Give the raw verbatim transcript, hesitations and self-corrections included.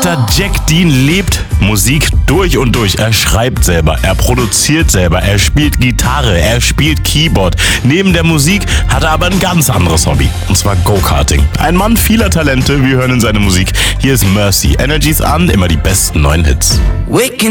Vater Jack Dean lebt Musik durch und durch. Er schreibt selber, er produziert selber, er spielt Gitarre, er spielt Keyboard. Neben der Musik hat er aber ein ganz anderes Hobby, und zwar Go-Karting. Ein Mann vieler Talente, wir hören in seine Musik. Hier ist Mercy. Energies an, immer die besten neuen Hits.